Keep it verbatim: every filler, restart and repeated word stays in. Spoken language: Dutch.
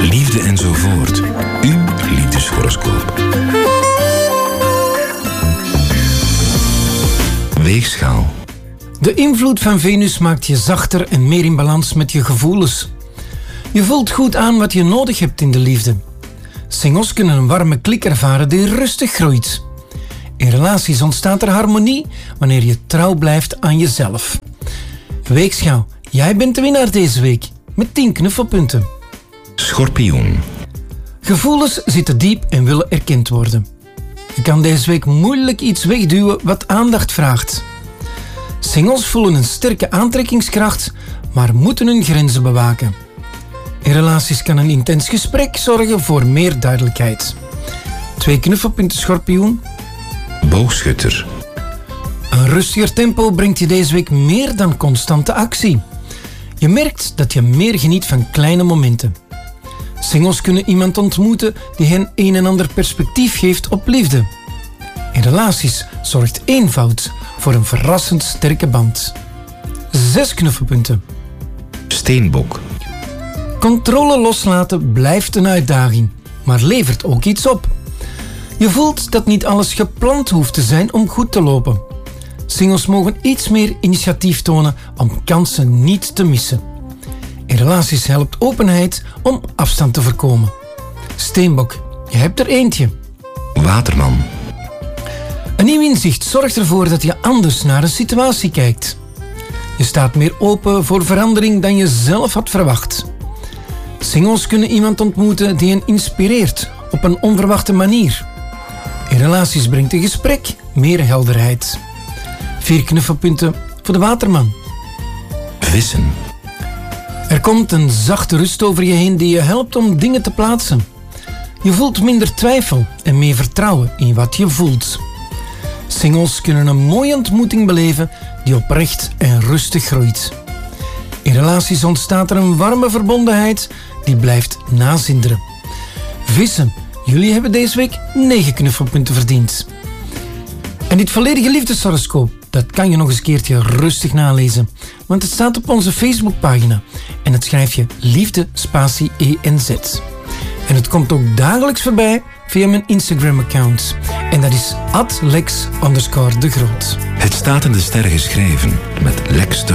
Liefde enzovoort. Uw liefdeshoroscoop. Weegschaal. De invloed van Venus maakt je zachter en meer in balans met je gevoelens. Je voelt goed aan wat je nodig hebt in de liefde. Singles kunnen een warme klik ervaren die rustig groeit. In relaties ontstaat er harmonie wanneer je trouw blijft aan jezelf. Weegschaal, jij bent de winnaar deze week met tien knuffelpunten. Schorpioen. Gevoelens zitten diep en willen erkend worden. Je kan deze week moeilijk iets wegduwen wat aandacht vraagt. Singles voelen een sterke aantrekkingskracht, maar moeten hun grenzen bewaken. In relaties kan een intens gesprek zorgen voor meer duidelijkheid. Twee knuffelpunten, schorpioen. Boogschutter. Een rustiger tempo brengt je deze week meer dan constante actie. Je merkt dat je meer geniet van kleine momenten. Singles kunnen iemand ontmoeten die hen een en ander perspectief geeft op liefde. In relaties zorgt eenvoud voor een verrassend sterke band. Zes knuffelpunten. Steenbok. Controle loslaten blijft een uitdaging, maar levert ook iets op. Je voelt dat niet alles gepland hoeft te zijn om goed te lopen. Singles mogen iets meer initiatief tonen om kansen niet te missen. In relaties helpt openheid om afstand te voorkomen. Steenbok, je hebt er eentje. Waterman. Een nieuw inzicht zorgt ervoor dat je anders naar een situatie kijkt. Je staat meer open voor verandering dan je zelf had verwacht. Singles kunnen iemand ontmoeten die hen inspireert op een onverwachte manier. In relaties brengt een gesprek meer helderheid. Vier knuffelpunten voor de waterman. Vissen. Er komt een zachte rust over je heen die je helpt om dingen te plaatsen. Je voelt minder twijfel en meer vertrouwen in wat je voelt. Singles kunnen een mooie ontmoeting beleven die oprecht en rustig groeit. In relaties ontstaat er een warme verbondenheid die blijft nazinderen. Vissen, jullie hebben deze week negen knuffelpunten verdiend. En dit volledige liefdeshoroscoop, dat kan je nog eens een keertje rustig nalezen. Want het staat op onze Facebookpagina. En het schrijf je liefde spatie E N Z. En het komt ook dagelijks voorbij via mijn Instagram-account. En dat is at lex underscore de groot. Het staat in de sterren geschreven met Lex de